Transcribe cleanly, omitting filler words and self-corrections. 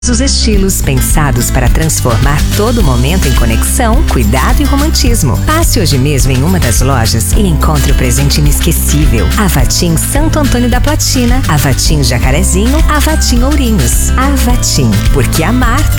Os estilos pensados para transformar todo momento em conexão, cuidado e romantismo. Passe hoje mesmo em uma das lojas e encontre o presente inesquecível. Avatim Santo Antônio da Platina, Avatim Jacarezinho, Avatim Ourinhos. Avatim, porque amar